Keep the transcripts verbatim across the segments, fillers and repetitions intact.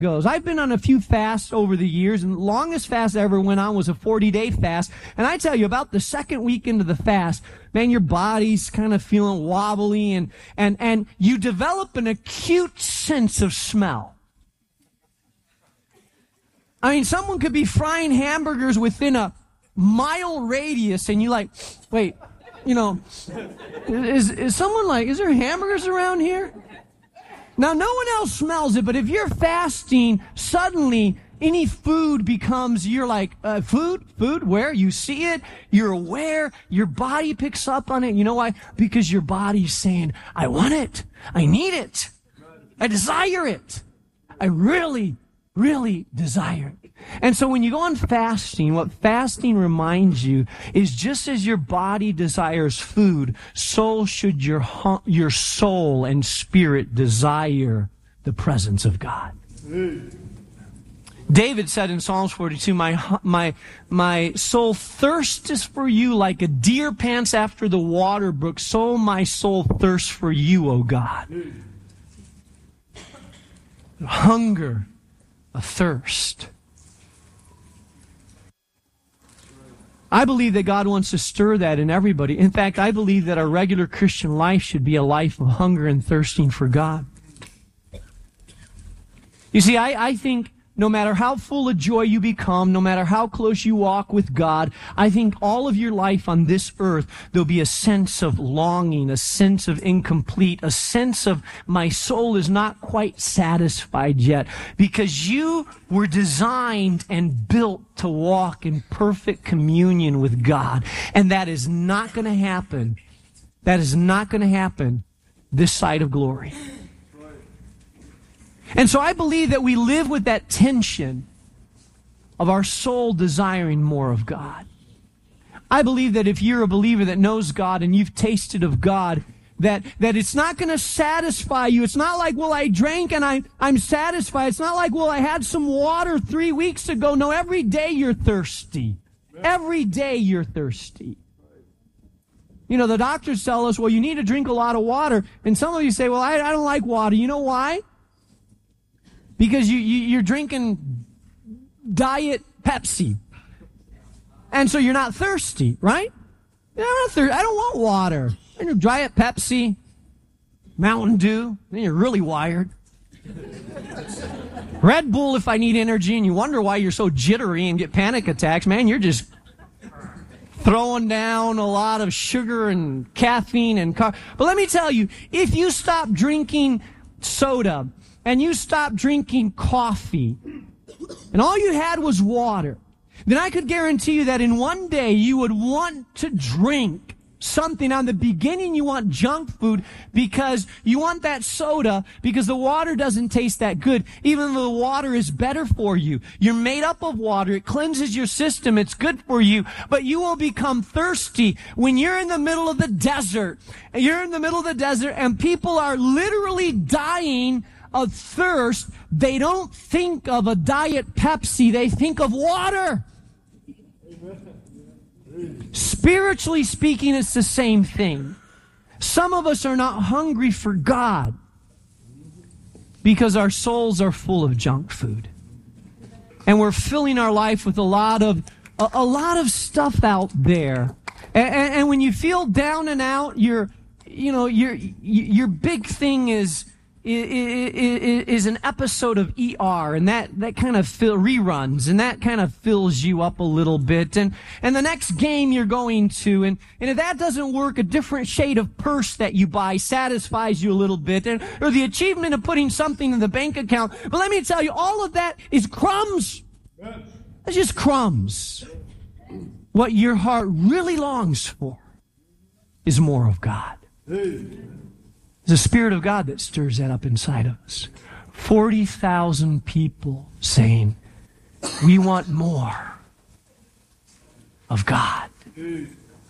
goes. I've been on a few fasts over the years, and the longest fast I ever went on was a forty-day fast. And I tell you, about the second week into the fast, man, your body's kind of feeling wobbly, and, and, and you develop an acute sense of smell. I mean, someone could be frying hamburgers within a mile radius, and you like, wait, you know, is, is someone like, is there hamburgers around here? Now, no one else smells it, but if you're fasting, suddenly any food becomes, you're like, uh, food? Food? Where? You see it, you're aware, your body picks up on it. You know why? Because your body's saying, I want it, I need it, I desire it, I really, really desire it. And so when you go on fasting, what fasting reminds you is just as your body desires food, so should your your soul and spirit desire the presence of God. David said in Psalms forty-two, my, my, my soul thirsts for you like a deer pants after the water brook, so my soul thirsts for you, O God. Hunger, a thirst. I believe that God wants to stir that in everybody. In fact, I believe that our regular Christian life should be a life of hunger and thirsting for God. You see, I, I think no matter how full of joy you become, no matter how close you walk with God, I think all of your life on this earth, there'll be a sense of longing, a sense of incomplete, a sense of my soul is not quite satisfied yet, because you were designed and built to walk in perfect communion with God. And that is not going to happen. That is not going to happen this side of glory. And so I believe that we live with that tension of our soul desiring more of God. I believe that if you're a believer that knows God and you've tasted of God, that, that it's not going to satisfy you. It's not like, well, I drank and I, I'm satisfied. It's not like, well, I had some water three weeks ago. No, every day you're thirsty. Every day you're thirsty. You know, the doctors tell us, well, you need to drink a lot of water. And some of you say, well, I, I don't like water. You know why? Because you, you, you're drinking Diet Pepsi. And so you're not thirsty, right? You're not thirsty. I don't want water. And you Diet Pepsi, Mountain Dew, then you're really wired. Red Bull if I need energy, and you wonder why you're so jittery and get panic attacks. Man, you're just throwing down a lot of sugar and caffeine and car. But let me tell you, if you stop drinking soda, and you stopped drinking coffee, and all you had was water, then I could guarantee you that in one day you would want to drink something. On the beginning, you want junk food because you want that soda because the water doesn't taste that good, even though the water is better for you. You're made up of water. It cleanses your system. It's good for you. But you will become thirsty when you're in the middle of the desert. You're in the middle of the desert and people are literally dying of thirst. They don't think of a Diet Pepsi. They think of water. Spiritually speaking, it's the same thing. Some of us are not hungry for God because our souls are full of junk food. And we're filling our life with a lot of a, a lot of stuff out there. And, and, and when you feel down and out, your you know, your your big thing is is an episode of E R, and that, that kind of fill, reruns, and that kind of fills you up a little bit. And, and the next game you're going to, and, and if that doesn't work, a different shade of purse that you buy satisfies you a little bit, and, or the achievement of putting something in the bank account. But let me tell you, all of that is crumbs. It's just crumbs. What your heart really longs for is more of God. It's the Spirit of God that stirs that up inside of us. forty thousand people saying, we want more of God. You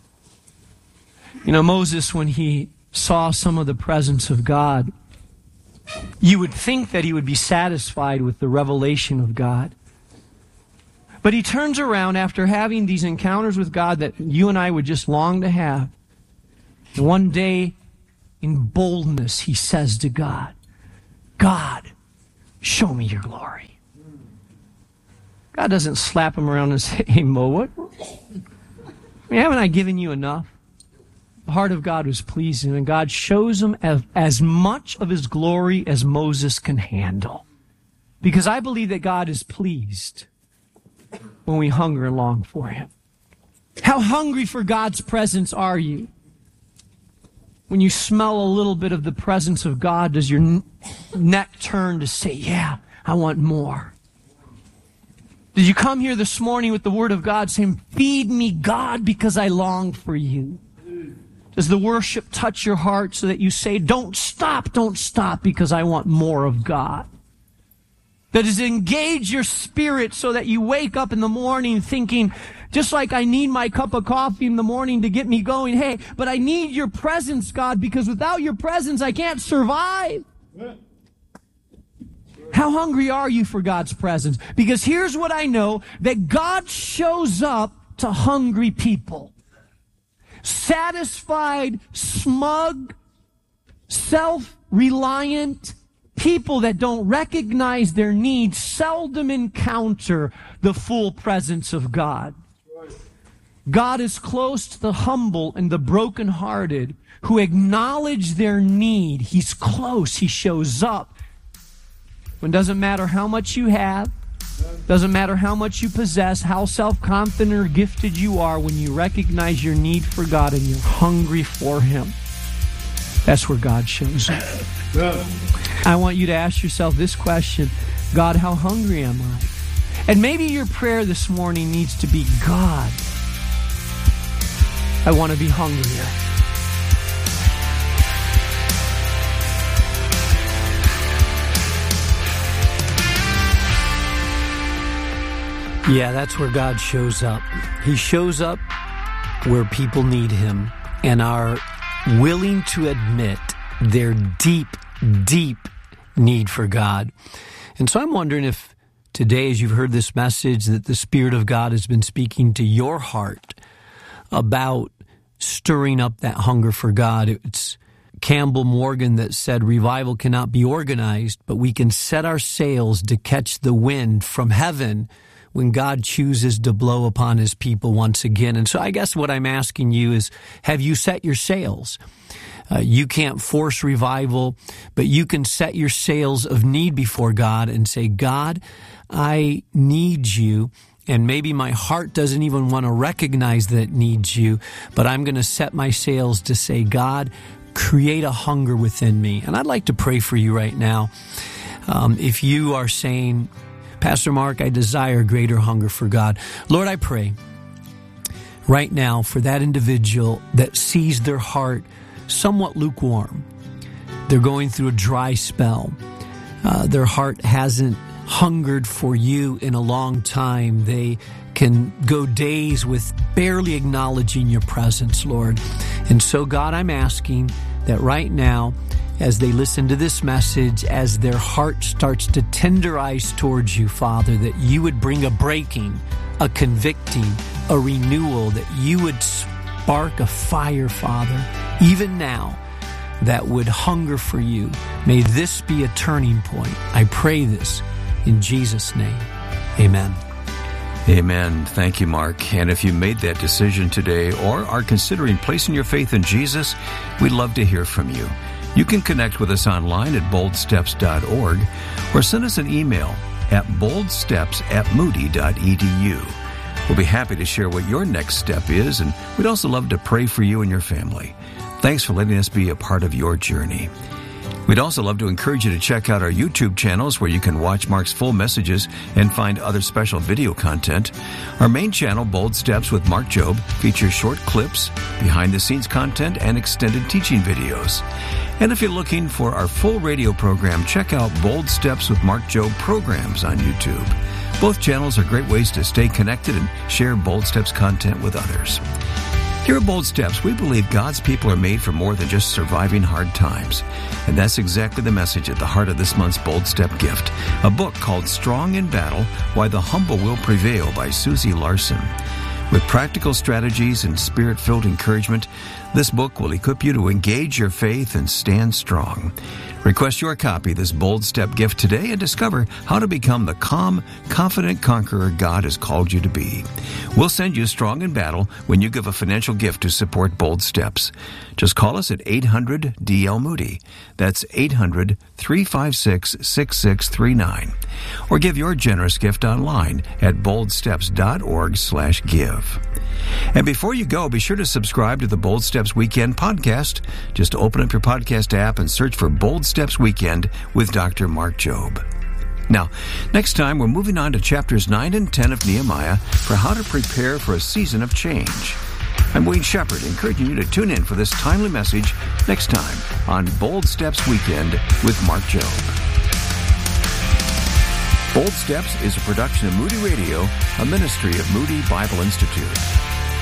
know, Moses, when he saw some of the presence of God, you would think that he would be satisfied with the revelation of God. But he turns around after having these encounters with God that you and I would just long to have. And one day, in boldness, he says to God, God, show me your glory. God doesn't slap him around and say, hey, Mo, what? I mean, haven't I given you enough? The heart of God was pleased, and God shows him as, as much of his glory as Moses can handle. Because I believe that God is pleased when we hunger and long for him. How hungry for God's presence are you? When you smell a little bit of the presence of God, does your n- neck turn to say, yeah, I want more? Did you come here this morning with the Word of God saying, feed me, God, because I long for you? Does the worship touch your heart so that you say, don't stop, don't stop, because I want more of God? Does it engage your spirit so that you wake up in the morning thinking, just like I need my cup of coffee in the morning to get me going, hey, but I need your presence, God, because without your presence, I can't survive. How hungry are you for God's presence? Because here's what I know, that God shows up to hungry people. Satisfied, smug, self-reliant people that don't recognize their needs seldom encounter the full presence of God. God is close to the humble and the brokenhearted who acknowledge their need. He's close. He shows up. When it doesn't matter how much you have, doesn't matter how much you possess, how self-confident or gifted you are, when you recognize your need for God and you're hungry for him, that's where God shows up. I want you to ask yourself this question: God, how hungry am I? And maybe your prayer this morning needs to be, God, I want to be hungrier. Yeah, that's where God shows up. He shows up where people need him and are willing to admit their deep, deep need for God. And so I'm wondering if today, as you've heard this message, that the Spirit of God has been speaking to your heart about stirring up that hunger for God. It's Campbell Morgan that said, revival cannot be organized, but we can set our sails to catch the wind from heaven when God chooses to blow upon his people once again. And so I guess what I'm asking you is, have you set your sails? Uh, you can't force revival, but you can set your sails of need before God and say, God, I need you. And maybe my heart doesn't even want to recognize that it needs you, but I'm going to set my sails to say, God, create a hunger within me. And I'd like to pray for you right now. Um, if you are saying, Pastor Mark, I desire greater hunger for God. Lord, I pray right now for that individual that sees their heart somewhat lukewarm. They're going through a dry spell. Uh, their heart hasn't hungered for you in a long time. They can go days with barely acknowledging your presence, Lord. And so, God, I'm asking that right now, as they listen to this message, as their heart starts to tenderize towards you, Father, that you would bring a breaking, a convicting, a renewal, that you would spark a fire, Father, even now, that would hunger for you. May this be a turning point. I pray this in Jesus' name. Amen. Amen. Thank you, Mark. And if you made that decision today or are considering placing your faith in Jesus, we'd love to hear from you. You can connect with us online at bold steps dot org or send us an email at boldsteps at moody dot e d u. We'll be happy to share what your next step is, and we'd also love to pray for you and your family. Thanks for letting us be a part of your journey. We'd also love to encourage you to check out our YouTube channels where you can watch Mark's full messages and find other special video content. Our main channel, Bold Steps with Mark Jobe, features short clips, behind-the-scenes content, and extended teaching videos. And if you're looking for our full radio program, check out Bold Steps with Mark Jobe programs on YouTube. Both channels are great ways to stay connected and share Bold Steps content with others. Here at Bold Steps, we believe God's people are made for more than just surviving hard times. And that's exactly the message at the heart of this month's Bold Step gift, a book called Strong in Battle, Why the Humble Will Prevail by Susie Larson. With practical strategies and spirit-filled encouragement, this book will equip you to engage your faith and stand strong. Request your copy of this Bold Step gift today and discover how to become the calm, confident conqueror God has called you to be. We'll send you strong in battle when you give a financial gift to support Bold Steps. Just call us at eight hundred D L Moody. That's eight hundred, three five six, six six three nine. Or give your generous gift online at boldsteps.org slash give. And before you go, be sure to subscribe to the Bold Steps Weekend podcast. Just open up your podcast app and search for Bold Steps Weekend with Doctor Mark Jobe. Now, next time we're moving on to chapters nine and ten of Nehemiah for how to prepare for a season of change. I'm Wayne Shepherd, encouraging you to tune in for this timely message next time on Bold Steps Weekend with Mark Jobe. Bold Steps is a production of Moody Radio, a ministry of Moody Bible Institute.